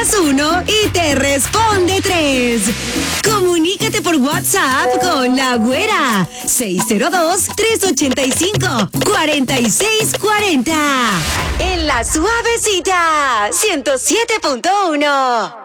marcas 1 y te responde 3. Comunícate por WhatsApp con La Güera. 602-385-4640. En La Suavecita, 107.1.